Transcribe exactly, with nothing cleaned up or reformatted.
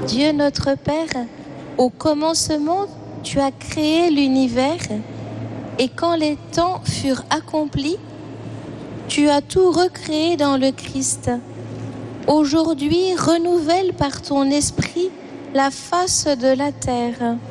Dieu notre Père, au commencement, tu as créé l'univers et quand les temps furent accomplis, tu as tout recréé dans le Christ. Aujourd'hui, renouvelle par ton esprit la face de la terre.